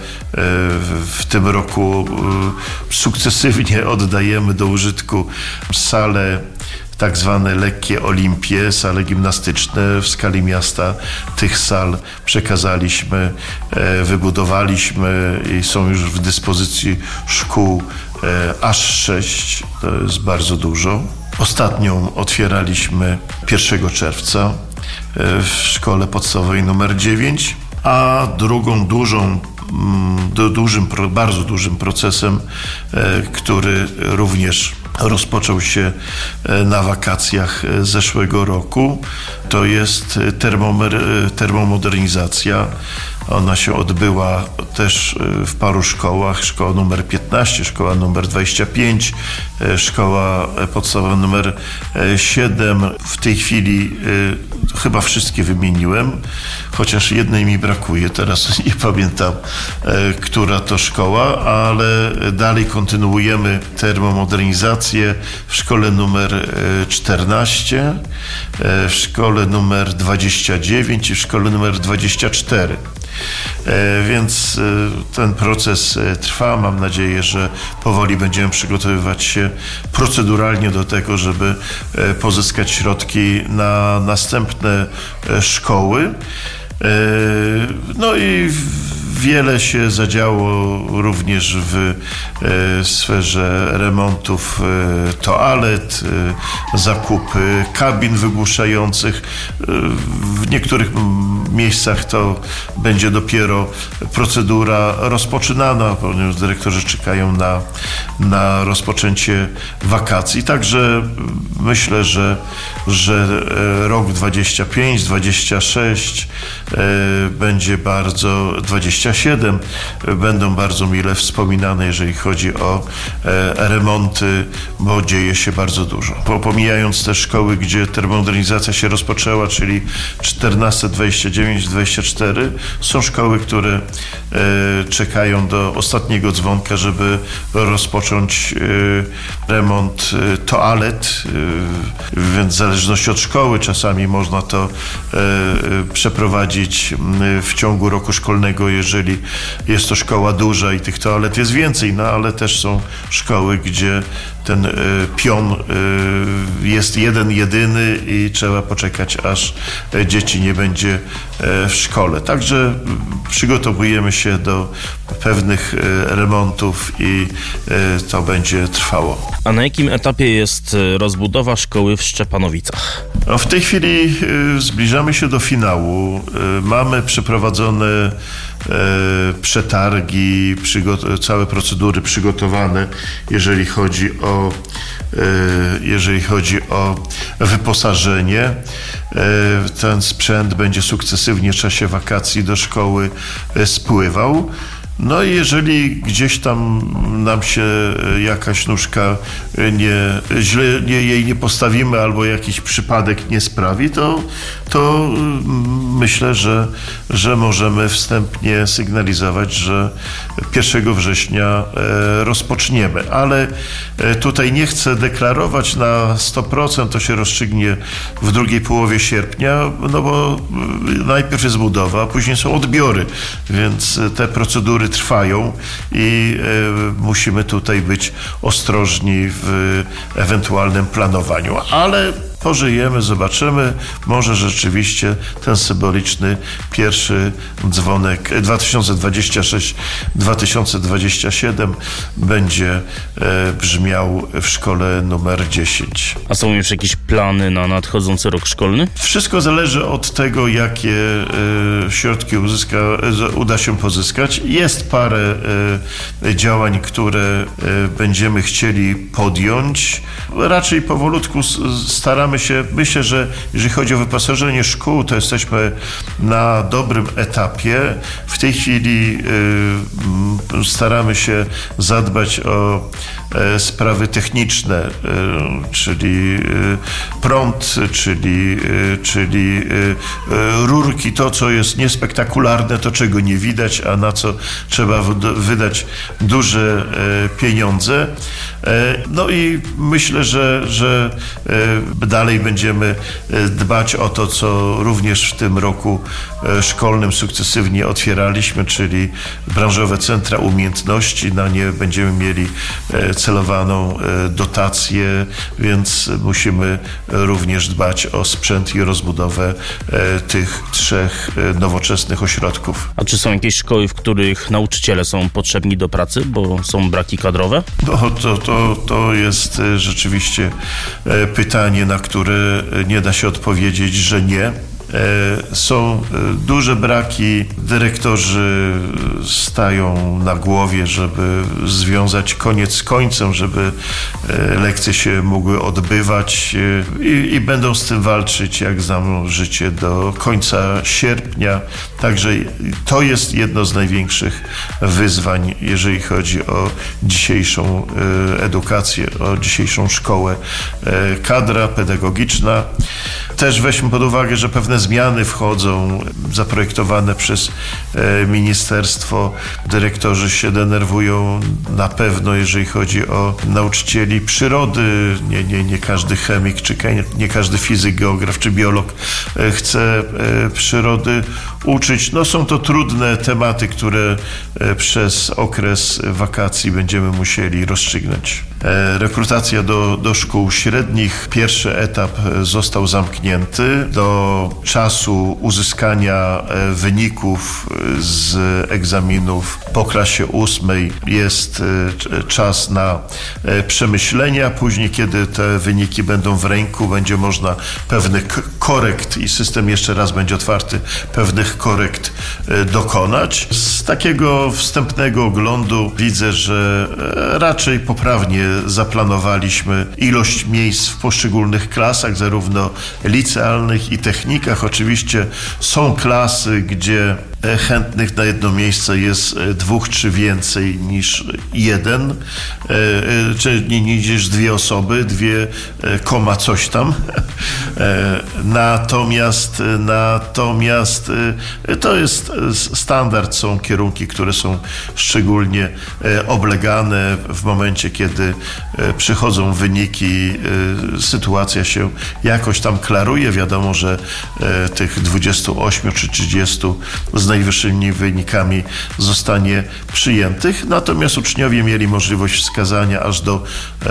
w tym roku sukcesywnie oddajemy do użytku salę, tak zwane lekkie olimpie, sale gimnastyczne. W skali miasta tych sal przekazaliśmy, wybudowaliśmy i są już w dyspozycji szkół aż sześć. To jest bardzo dużo. Ostatnią otwieraliśmy pierwszego czerwca w szkole podstawowej numer dziewięć, a drugą dużą do dużym, bardzo dużym procesem, który również rozpoczął się na wakacjach zeszłego roku. To jest termomer, termomodernizacja. Ona się odbyła też w paru szkołach. Szkoła numer piętnaście, szkoła numer dwadzieścia pięć, szkoła podstawowa numer siedem. W tej chwili chyba wszystkie wymieniłem, chociaż jednej mi brakuje. Teraz nie pamiętam, która to szkoła, ale dalej kontynuujemy termomodernizację w szkole numer czternaście, w szkole numer dwadzieścia dziewięć i w szkole numer dwadzieścia cztery. Więc ten proces trwa. Mam nadzieję, że powoli będziemy przygotowywać się proceduralnie do tego, żeby pozyskać środki na następne szkoły. No i wiele się zadziało również w sferze remontów toalet, zakupy kabin wygłuszających. W niektórych miejscach to będzie dopiero procedura rozpoczynana, ponieważ dyrektorzy czekają na, na rozpoczęcie wakacji. Także myślę, że, że rok dwadzieścia pięć, dwadzieścia sześć będzie bardzo, dwadzieścia siedem będą bardzo mile wspominane, jeżeli chodzi o remonty, bo dzieje się bardzo dużo. Pomijając te szkoły, gdzie termomodernizacja się rozpoczęła, czyli czternaście, dwadzieścia dziewięć, dwadzieścia cztery, są szkoły, które czekają do ostatniego dzwonka, żeby rozpocząć remont toalet, więc w zależności od szkoły czasami można to przeprowadzić w ciągu roku szkolnego, jeżeli jest to szkoła duża i tych toalet jest więcej, no ale też są szkoły, gdzie ten pion jest jeden, jedyny i trzeba poczekać, aż dzieci nie będzie w szkole. Także przygotowujemy się do pewnych remontów i to będzie trwało. A na jakim etapie jest rozbudowa szkoły w Szczepanowicach? No w tej chwili zbliżamy się do finału. Mamy przeprowadzone przetargi, całe procedury przygotowane, jeżeli chodzi o jeżeli chodzi o wyposażenie. Ten sprzęt będzie sukcesywnie w czasie wakacji do szkoły spływał. No i jeżeli gdzieś tam nam się jakaś nóżka nie, źle nie, jej nie postawimy albo jakiś przypadek nie sprawi, to, to myślę, że, że możemy wstępnie sygnalizować, że pierwszego września rozpoczniemy. Ale tutaj nie chcę deklarować na sto procent, to się rozstrzygnie w drugiej połowie sierpnia, no bo najpierw jest budowa, a później są odbiory, więc te procedury trwają i e, musimy tutaj być ostrożni w ewentualnym planowaniu, ale pożyjemy, zobaczymy, może rzeczywiście ten symboliczny pierwszy dzwonek dwa tysiące dwudziesty szósty dwa tysiące dwudziesty siódmy będzie e, brzmiał w szkole numer dziesięć. A są już jakieś plany na nadchodzący rok szkolny? Wszystko zależy od tego, jakie e, środki uzyska, e, uda się pozyskać. Jest parę e, działań, które e, będziemy chcieli podjąć. Raczej powolutku staramy się, myślę, że jeżeli chodzi o wyposażenie szkół, to jesteśmy na dobrym etapie. W tej chwili y, staramy się zadbać o y, sprawy techniczne, y, czyli y, prąd, czyli, y, czyli y, y, rurki, to co jest niespektakularne, to czego nie widać, a na co trzeba w, wydać duże y, pieniądze. Y, no i myślę, że, że y, dalej będziemy dbać o to, co również w tym roku szkolnym sukcesywnie otwieraliśmy, czyli branżowe centra umiejętności. Na nie będziemy mieli celowaną dotację, więc musimy również dbać o sprzęt i rozbudowę tych trzech nowoczesnych ośrodków. A czy są jakieś szkoły, w których nauczyciele są potrzebni do pracy, bo są braki kadrowe? No, to, to, to jest rzeczywiście pytanie, na które nie da się odpowiedzieć, że nie. Są duże braki, dyrektorzy stają na głowie, żeby związać koniec z końcem, żeby lekcje się mogły odbywać i, i będą z tym walczyć, jak znam życie, do końca sierpnia. Także to jest jedno z największych wyzwań, jeżeli chodzi o dzisiejszą edukację, o dzisiejszą szkołę. Kadra pedagogiczna. Też weźmy pod uwagę, że pewne zmiany wchodzą, zaprojektowane przez ministerstwo. Dyrektorzy się denerwują na pewno, jeżeli chodzi o nauczycieli przyrody. Nie, nie, nie każdy chemik, czy nie każdy fizyk, geograf, czy biolog chce przyrody uczyć. No są to trudne tematy, które przez okres wakacji będziemy musieli rozstrzygnąć. Rekrutacja do, do szkół średnich. Pierwszy etap został zamknięty. Do czasu uzyskania wyników z egzaminów po klasie ósmej jest czas na przemyślenia. Później, kiedy te wyniki będą w ręku, będzie można pewnych korekt i system jeszcze raz będzie otwarty, pewnych korekt dokonać. Z takiego wstępnego oglądu widzę, że raczej poprawnie zaplanowaliśmy ilość miejsc w poszczególnych klasach, zarówno licealnych i technikach. Oczywiście są klasy, gdzie chętnych na jedno miejsce jest dwóch czy więcej niż jeden, czy niż dwie osoby, dwie koma coś tam. Natomiast, natomiast to jest standard, są kierunki, które są szczególnie oblegane. W momencie, kiedy przychodzą wyniki, sytuacja się jakoś tam klaruje. Wiadomo, że tych dwudziestu ośmiu czy trzydziestu z najwyższymi wynikami zostanie przyjętych, natomiast uczniowie mieli możliwość wskazania aż do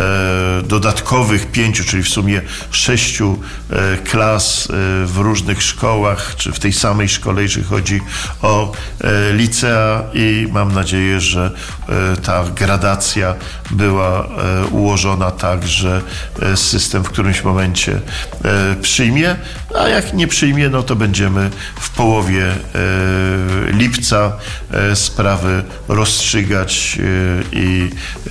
e, dodatkowych pięciu, czyli w sumie sześciu e, klas e, w różnych szkołach, czy w tej samej szkole, jeżeli chodzi o e, licea, i mam nadzieję, że e, ta gradacja była e, ułożona tak, że e, system w którymś momencie e, przyjmie, a jak nie przyjmie, no to będziemy w połowie e, lipca sprawy rozstrzygać i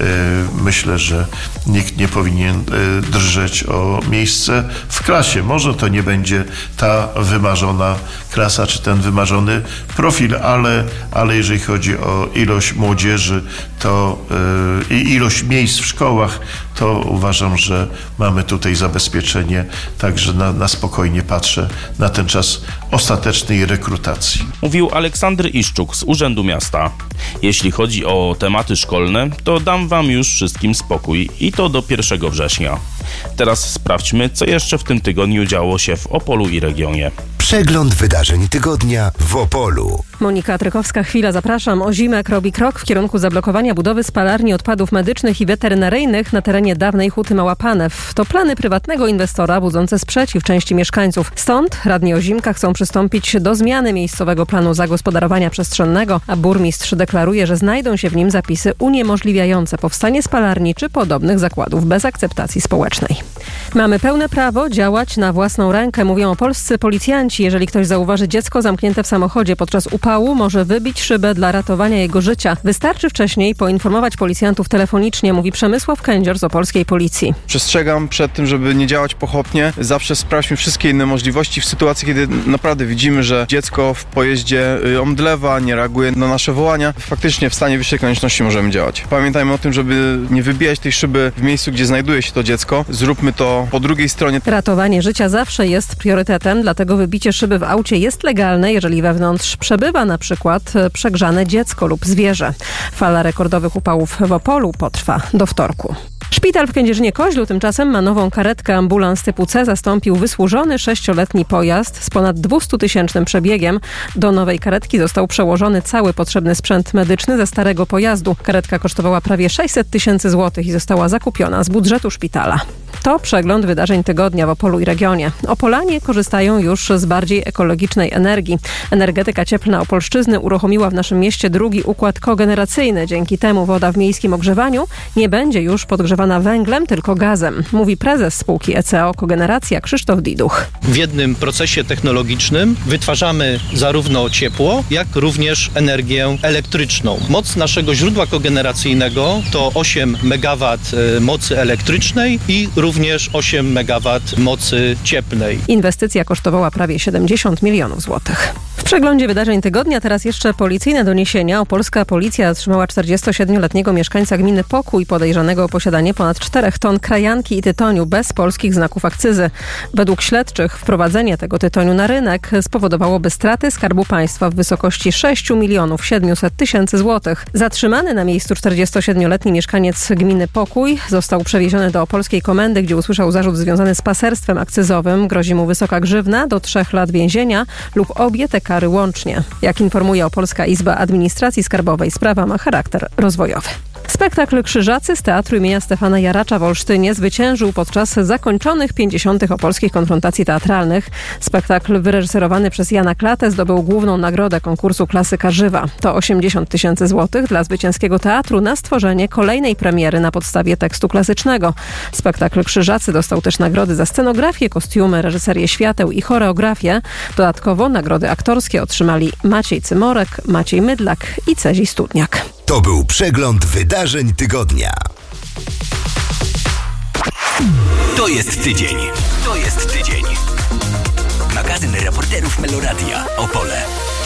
myślę, że nikt nie powinien drżeć o miejsce w klasie. Może to nie będzie ta wymarzona klasa, czy ten wymarzony profil, ale, ale jeżeli chodzi o ilość młodzieży to i ilość miejsc w szkołach, to uważam, że mamy tutaj zabezpieczenie, także na, na spokojnie patrzę na ten czas ostatecznej rekrutacji. Mówił Aleksander Iszczuk z Urzędu Miasta. Jeśli chodzi o tematy szkolne, to dam wam już wszystkim spokój i to do pierwszego września. Teraz sprawdźmy, co jeszcze w tym tygodniu działo się w Opolu i regionie. Przegląd wydarzeń tygodnia w Opolu. Monika Trykowska, chwila, zapraszam. Ozimek robi krok w kierunku zablokowania budowy spalarni odpadów medycznych i weterynaryjnych na terenie dawnej Huty Mała Panew. To plany prywatnego inwestora budzące sprzeciw części mieszkańców. Stąd radni Ozimka chcą przystąpić do zmiany miejscowego planu zagospodarowania przestrzennego, a burmistrz deklaruje, że znajdą się w nim zapisy uniemożliwiające powstanie spalarni czy podobnych zakładów bez akceptacji społecznej. Mamy pełne prawo działać na własną rękę, mówią polscy policjanci. Jeżeli ktoś zauważy dziecko zamknięte w samochodzie podczas upału, może wybić szybę dla ratowania jego życia. Wystarczy wcześniej poinformować policjantów telefonicznie, mówi Przemysław Kędzior z opolskiej policji. Przestrzegam przed tym, żeby nie działać pochopnie. Zawsze sprawdźmy wszystkie inne możliwości w sytuacji, kiedy naprawdę widzimy, że dziecko w pojeździe omdlewa, nie reaguje na nasze wołania. Faktycznie w stanie wyższej konieczności możemy działać. Pamiętajmy o tym, żeby nie wybijać tej szyby w miejscu, gdzie znajduje się to dziecko. Zróbmy to po drugiej stronie. Ratowanie życia zawsze jest priorytetem, dlatego wybicie szyby w aucie jest legalne, jeżeli wewnątrz przebywa na przykład przegrzane dziecko lub zwierzę. Fala rekordowych upałów w Opolu potrwa do wtorku. Szpital w Kędzierzynie-Koźlu tymczasem ma nową karetkę. Ambulans typu C zastąpił wysłużony sześcioletni pojazd z ponad dwustutysięcznym przebiegiem. Do nowej karetki został przełożony cały potrzebny sprzęt medyczny ze starego pojazdu. Karetka kosztowała prawie sześćset tysięcy złotych i została zakupiona z budżetu szpitala. To przegląd wydarzeń tygodnia w Opolu i regionie. Opolanie korzystają już z bardziej ekologicznej energii. Energetyka cieplna Opolszczyzny uruchomiła w naszym mieście drugi układ kogeneracyjny. Dzięki temu woda w miejskim ogrzewaniu nie będzie już podgrzewana produkowana węglem, tylko gazem, mówi prezes spółki E C O Kogeneracja Krzysztof Diduch. W jednym procesie technologicznym wytwarzamy zarówno ciepło, jak również energię elektryczną. Moc naszego źródła kogeneracyjnego to osiem megawatów mocy elektrycznej i również osiem megawatów mocy cieplnej. Inwestycja kosztowała prawie siedemdziesiąt milionów złotych. W przeglądzie wydarzeń tygodnia teraz jeszcze policyjne doniesienia. Opolska policja zatrzymała czterdziestosiedmioletniego mieszkańca gminy Pokój podejrzanego o posiadanie ponad czterech ton krajanki i tytoniu bez polskich znaków akcyzy. Według śledczych wprowadzenie tego tytoniu na rynek spowodowałoby straty Skarbu Państwa w wysokości sześć milionów siedemset tysięcy złotych. Zatrzymany na miejscu czterdziestosiedmioletni mieszkaniec gminy Pokój został przewieziony do opolskiej komendy, gdzie usłyszał zarzut związany z paserstwem akcyzowym. Grozi mu wysoka grzywna do trzech lat więzienia lub obie te kary łącznie. Jak informuje Opolska Izba Administracji Skarbowej, sprawa ma charakter rozwojowy. Spektakl Krzyżacy z Teatru imienia Stefana Jaracza w Olsztynie zwyciężył podczas zakończonych pięćdziesiątych opolskich konfrontacji teatralnych. Spektakl wyreżyserowany przez Jana Klatę zdobył główną nagrodę konkursu Klasyka Żywa. To osiemdziesiąt tysięcy złotych dla zwycięskiego teatru na stworzenie kolejnej premiery na podstawie tekstu klasycznego. Spektakl Krzyżacy dostał też nagrody za scenografię, kostiumy, reżyserię świateł i choreografię. Dodatkowo nagrody aktorskie otrzymali Maciej Cymorek, Maciej Mydlak i Cezii Studniak. To był przegląd wydarzeń tygodnia. To jest tydzień. To jest tydzień. Magazyn reporterów Meloradia Opole.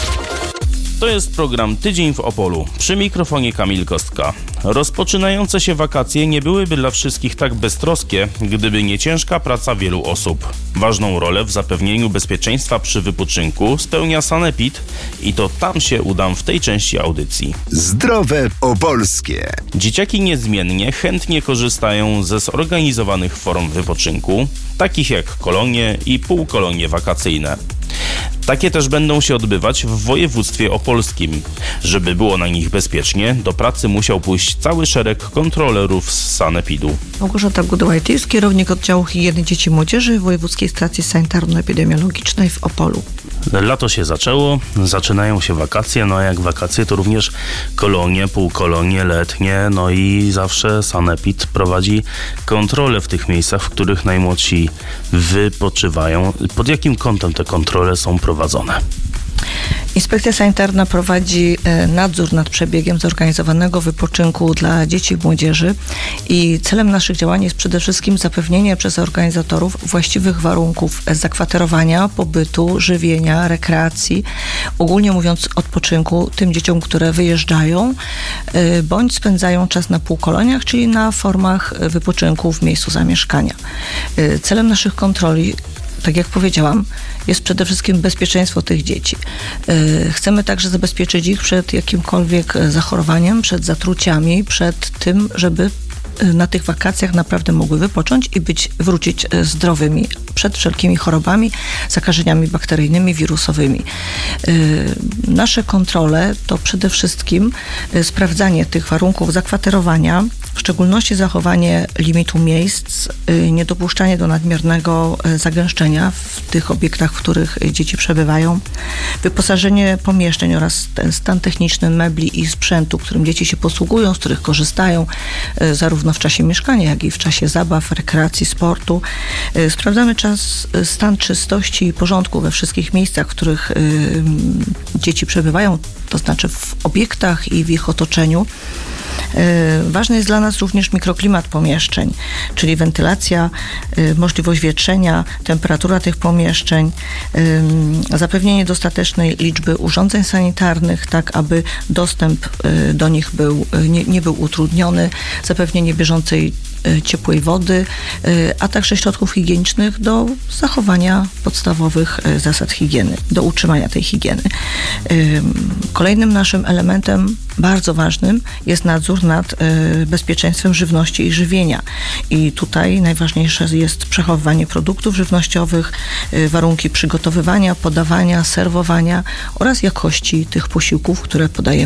To jest program Tydzień w Opolu. Przy mikrofonie Kamil Kostka. Rozpoczynające się wakacje nie byłyby dla wszystkich tak beztroskie, gdyby nie ciężka praca wielu osób. Ważną rolę w zapewnieniu bezpieczeństwa przy wypoczynku spełnia Sanepid i to tam się udam w tej części audycji. Zdrowe opolskie. Dzieciaki niezmiennie chętnie korzystają ze zorganizowanych form wypoczynku, takich jak kolonie i półkolonie wakacyjne. Takie też będą się odbywać w województwie opolskim. Żeby było na nich bezpiecznie, do pracy musiał pójść cały szereg kontrolerów z Sanepidu. Małgorzata Gudołajtyjs, kierownik oddziału higieny dzieci i młodzieży Wojewódzkiej Stacji Sanitarno-Epidemiologicznej w Opolu. Lato się zaczęło, zaczynają się wakacje, no a jak wakacje to również kolonie, półkolonie, letnie, no i zawsze Sanepid prowadzi kontrolę w tych miejscach, w których najmłodsi wypoczywają. Pod jakim kątem te kontrole są prowadzone? Inspekcja sanitarna prowadzi nadzór nad przebiegiem zorganizowanego wypoczynku dla dzieci i młodzieży i celem naszych działań jest przede wszystkim zapewnienie przez organizatorów właściwych warunków zakwaterowania, pobytu, żywienia, rekreacji, ogólnie mówiąc odpoczynku tym dzieciom, które wyjeżdżają bądź spędzają czas na półkoloniach, czyli na formach wypoczynku w miejscu zamieszkania. Celem naszych kontroli, tak jak powiedziałam, jest przede wszystkim bezpieczeństwo tych dzieci. Chcemy także zabezpieczyć ich przed jakimkolwiek zachorowaniem, przed zatruciami, przed tym, żeby na tych wakacjach naprawdę mogły wypocząć i być, wrócić zdrowymi przed wszelkimi chorobami, zakażeniami bakteryjnymi, wirusowymi. Nasze kontrole to przede wszystkim sprawdzanie tych warunków zakwaterowania, w szczególności zachowanie limitu miejsc, niedopuszczanie do nadmiernego zagęszczenia w tych obiektach, w których dzieci przebywają, wyposażenie pomieszczeń oraz ten stan techniczny mebli i sprzętu, którym dzieci się posługują, z których korzystają, zarówno w czasie mieszkania, jak i w czasie zabaw, rekreacji, sportu. Sprawdzamy czas, stan czystości i porządku we wszystkich miejscach, w których y, dzieci przebywają, to znaczy w obiektach i w ich otoczeniu. Ważny jest dla nas również mikroklimat pomieszczeń, czyli wentylacja, możliwość wietrzenia, temperatura tych pomieszczeń, zapewnienie dostatecznej liczby urządzeń sanitarnych, tak aby dostęp do nich był, nie, nie był utrudniony, zapewnienie bieżącej ciepłej wody, a także środków higienicznych do zachowania podstawowych zasad higieny, do utrzymania tej higieny. Kolejnym naszym elementem bardzo ważnym jest nadzór nad bezpieczeństwem żywności i żywienia. I tutaj najważniejsze jest przechowywanie produktów żywnościowych, warunki przygotowywania, podawania, serwowania oraz jakości tych posiłków, które podajemy